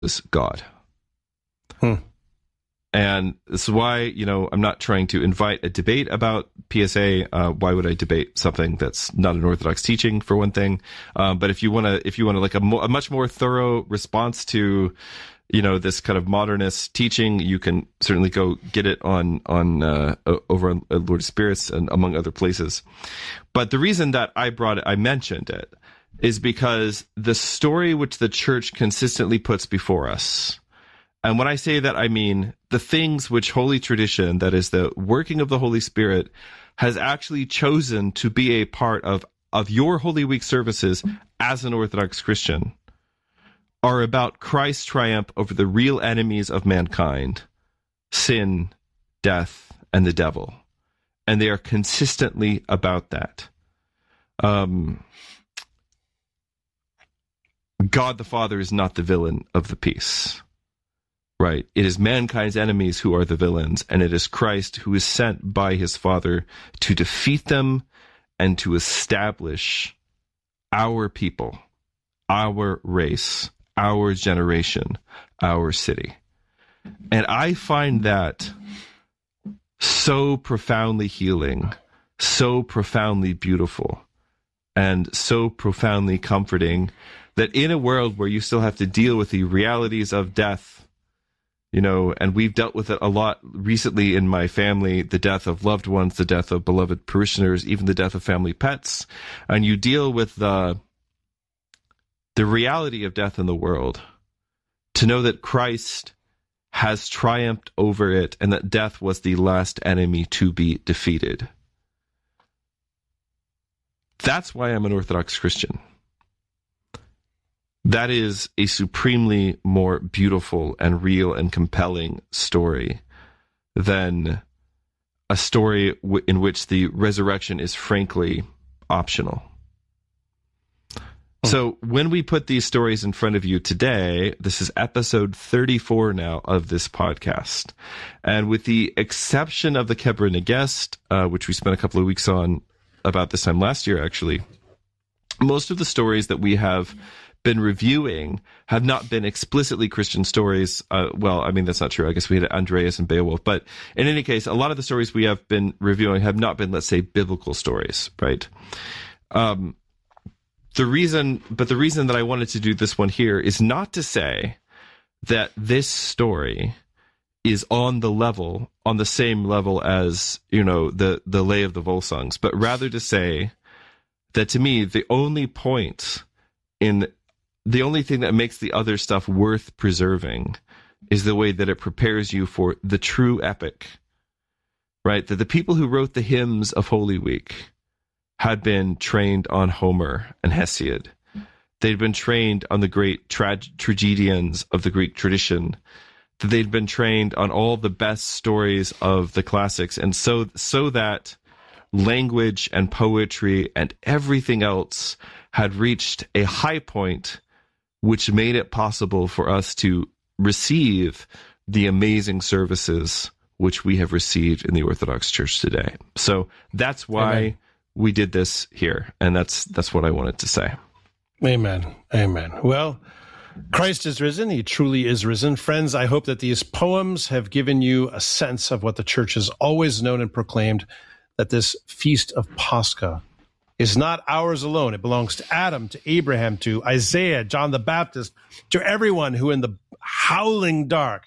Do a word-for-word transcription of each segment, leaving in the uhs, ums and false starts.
is God. Hmm. And this is why, you know, I'm not trying to invite a debate about P S A. Uh, why would I debate something that's not an Orthodox teaching, for one thing? Um, but if you want to, if you want to like a, mo- a much more thorough response to, you know, this kind of modernist teaching, you can certainly go get it on on uh, over on Lord of Spirits and among other places. But the reason that I brought it, I mentioned it, is because the story which the church consistently puts before us. And when I say that, I mean the things which Holy Tradition, that is the working of the Holy Spirit, has actually chosen to be a part of, of your Holy Week services as an Orthodox Christian, are about Christ's triumph over the real enemies of mankind, sin, death, and the devil. And they are consistently about that. Um, God the Father is not the villain of the piece. Right. It is mankind's enemies who are the villains, and it is Christ who is sent by his Father to defeat them and to establish our people, our race, our generation, our city. And I find that so profoundly healing, so profoundly beautiful, and so profoundly comforting that in a world where you still have to deal with the realities of death, you know, and we've dealt with it a lot recently in my family, the death of loved ones, the death of beloved parishioners, even the death of family pets. And you deal with the, the reality of death in the world, to know that Christ has triumphed over it and that death was the last enemy to be defeated. That's why I'm an Orthodox Christian. That is a supremely more beautiful and real and compelling story than a story w- in which the resurrection is frankly optional. So when we put these stories in front of you today, this is episode thirty-four now of this podcast. And with the exception of the Kebra Nagast, uh, which we spent a couple of weeks on about this time last year, actually, most of the stories that we have been reviewing have not been explicitly Christian stories. Uh, well, I mean, that's not true. I guess we had Andreas and Beowulf. But in any case, a lot of the stories we have been reviewing have not been, let's say, biblical stories, right? Um, the reason, but the reason that I wanted to do this one here is not to say that this story is on the level, on the same level as, you know, the, the Lay of the Volsungs, but rather to say that to me, the only point in the only thing that makes the other stuff worth preserving is the way that it prepares you for the true epic, right? That the people who wrote the hymns of Holy Week had been trained on Homer and Hesiod. They'd been trained on the great tra- tragedians of the Greek tradition. That they'd been trained on all the best stories of the classics. And so, so that language and poetry and everything else had reached a high point which made it possible for us to receive the amazing services which we have received in the Orthodox Church today. So that's why Amen. We did this here, and that's that's what I wanted to say. Amen. Amen. Well, Christ is risen. He truly is risen. Friends, I hope that these poems have given you a sense of what the Church has always known and proclaimed, that this feast of Pascha is not ours alone. It belongs to Adam, to Abraham, to Isaiah, John the Baptist, to everyone who in the howling dark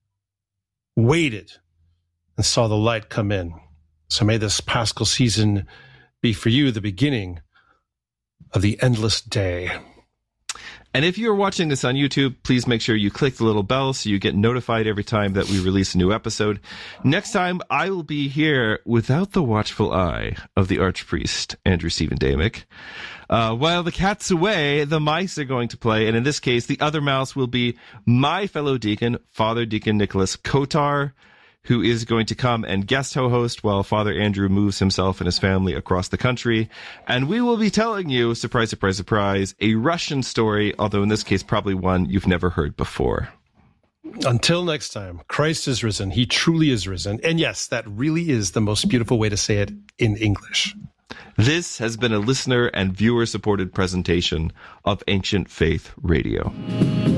waited and saw the light come in. So may this Paschal season be for you the beginning of the endless day. And if you're watching this on YouTube, please make sure you click the little bell so you get notified every time that we release a new episode. Next time, I will be here without the watchful eye of the archpriest, Andrew Stephen Damick. Uh, while the cat's away, the mice are going to play, and in this case, the other mouse will be my fellow deacon, Father Deacon Nicholas Kotar, who is going to come and guest host while Father Andrew moves himself and his family across the country. And we will be telling you, surprise, surprise, surprise, a Russian story, although in this case, probably one you've never heard before. Until next time, Christ is risen. He truly is risen. And yes, that really is the most beautiful way to say it in English. This has been a listener and viewer-supported presentation of Ancient Faith Radio.